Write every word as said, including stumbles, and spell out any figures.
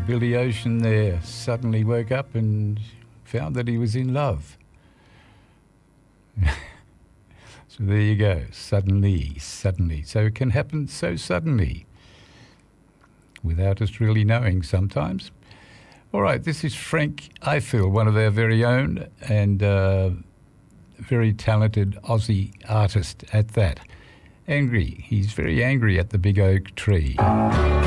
Billy Ocean there suddenly woke up and found that he was in love. So there you go. Suddenly, suddenly. So it can happen so suddenly without us really knowing sometimes. All right, this is Frank Eiffel, one of our very own and uh, very talented Aussie artist at that. Angry. He's very angry at the big oak tree.